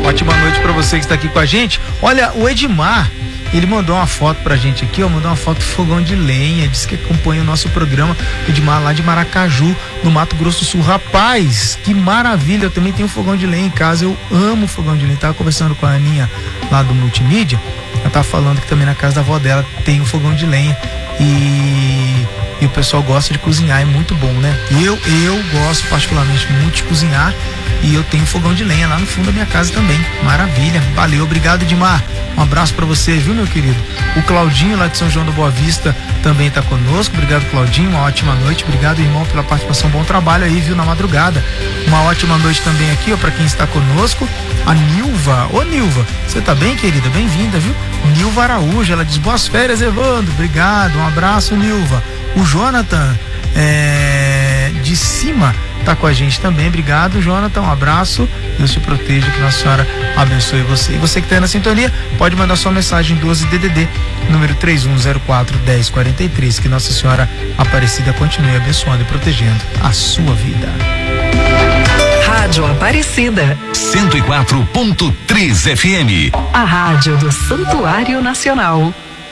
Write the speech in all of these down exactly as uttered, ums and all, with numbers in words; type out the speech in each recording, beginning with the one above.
Ótima noite para você que está aqui com a gente. Olha, o Edmar, ele mandou uma foto pra gente aqui, ó, mandou uma foto do fogão de lenha, disse que acompanha o nosso programa, o Edmar lá de Maracaju, no Mato Grosso do Sul. Rapaz, que maravilha, eu também tenho um fogão de lenha em casa, eu amo fogão de lenha. Tava conversando com a Aninha lá do Multimídia, ela tava falando que também na casa da avó dela tem um fogão de lenha e, e o pessoal gosta de cozinhar, é muito bom, né? Eu, eu gosto particularmente muito de cozinhar e eu tenho um fogão de lenha lá no fundo da minha casa também. Maravilha, valeu, obrigado, Edmar. Um abraço pra você, viu, meu querido? O Claudinho lá de São João do Boa Vista também tá conosco. Obrigado, Claudinho, uma ótima noite. Obrigado, irmão, pela participação. Bom trabalho aí, viu, na madrugada. Uma ótima noite também aqui, ó, pra quem está conosco. A Nilva. Ô, Nilva, você tá bem, querida? Bem-vinda, viu? Nilva Araújo, ela diz boas férias, Evandro. Obrigado, um abraço, Nilva. O Jonathan, é, de cima, tá com a gente também. Obrigado, Jonathan, um abraço, Deus te proteja, que Nossa Senhora abençoe você. E você que tá aí na sintonia, pode mandar sua mensagem doze D D D, número três um zero quatro, um zero quatro três, que Nossa Senhora Aparecida continue abençoando e protegendo a sua vida. Rádio Aparecida cento e quatro ponto três F M, a rádio do Santuário Nacional.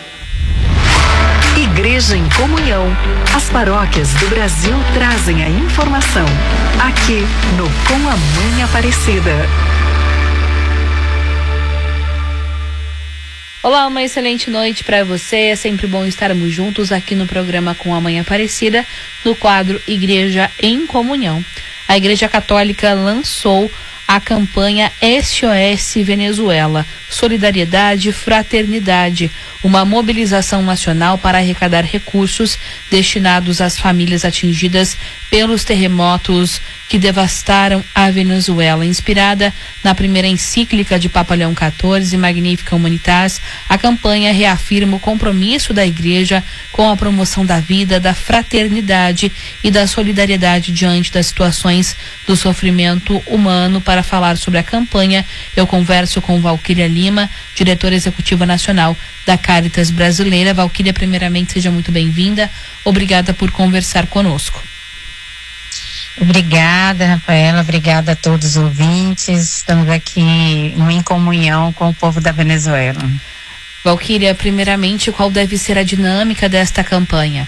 Igreja em Comunhão. As paróquias do Brasil trazem a informação aqui no Com a Mãe Aparecida. Olá, uma excelente noite para você. É sempre bom estarmos juntos aqui no programa Com a Mãe Aparecida, no quadro Igreja em Comunhão. A Igreja Católica lançou a campanha S O S Venezuela, Solidariedade e Fraternidade, uma mobilização nacional para arrecadar recursos destinados às famílias atingidas pelos terremotos que devastaram a Venezuela. Inspirada na primeira encíclica de Papa Leão quatorze, Magnificat Humanitas, a campanha reafirma o compromisso da Igreja com a promoção da vida, da fraternidade e da solidariedade diante das situações do sofrimento humano. Para falar sobre a campanha, eu converso com Valquíria Lima, diretora executiva nacional da Cáritas Brasileira. Valquíria, primeiramente, seja muito bem-vinda. Obrigada por conversar conosco. Obrigada, Rafaela. Obrigada a todos os ouvintes. Estamos aqui em comunhão com o povo da Venezuela. Valquíria, primeiramente, qual deve ser a dinâmica desta campanha?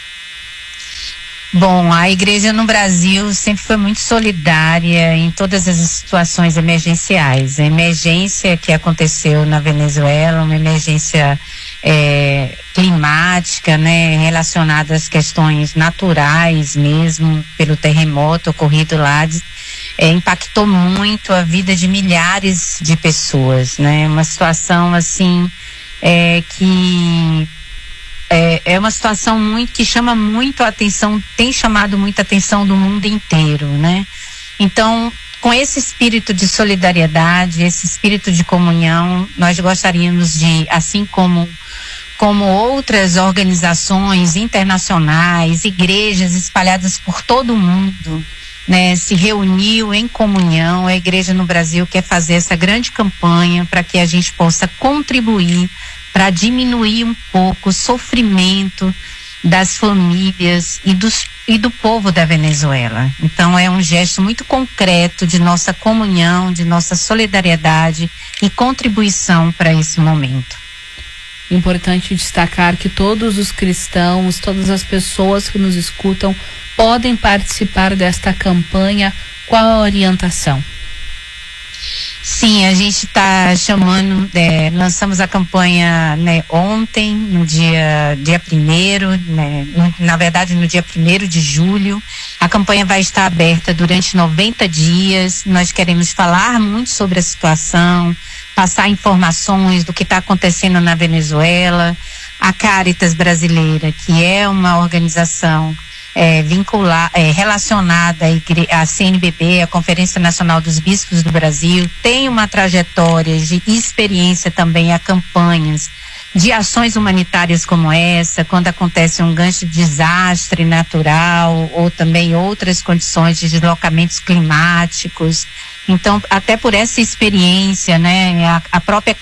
Bom, a igreja no Brasil sempre foi muito solidária em todas as situações emergenciais. A emergência que aconteceu na Venezuela, uma emergência é, climática, né, relacionada às questões naturais mesmo, pelo terremoto ocorrido lá, é, impactou muito a vida de milhares de pessoas, né? Uma situação assim é, que É, é uma situação muito que chama muito a atenção, tem chamado muita atenção do mundo inteiro, né? Então, com esse espírito de solidariedade, esse espírito de comunhão, nós gostaríamos de, assim como como outras organizações internacionais, igrejas espalhadas por todo o mundo, né, se reuniu em comunhão. A igreja no Brasil quer fazer essa grande campanha para que a gente possa contribuir para diminuir um pouco o sofrimento das famílias e, dos, e do povo da Venezuela. Então é um gesto muito concreto de nossa comunhão, de nossa solidariedade e contribuição para esse momento. Importante destacar que todos os cristãos, todas as pessoas que nos escutam podem participar desta campanha. Qual a orientação? Sim, a gente está chamando, é, lançamos a campanha, né, ontem, no dia, dia primeiro, né, na verdade no dia primeiro de julho. A campanha vai estar aberta durante noventa dias. Nós queremos falar muito sobre a situação, passar informações do que está acontecendo na Venezuela. A Cáritas Brasileira, que é uma organização É, vincular, é, relacionada à, igre- à C N B B, a Conferência Nacional dos Bispos do Brasil, tem uma trajetória de experiência também a campanhas de ações humanitárias como essa, quando acontece um grande desastre natural ou também outras condições de deslocamentos climáticos. Então, até por essa experiência, né, a, a própria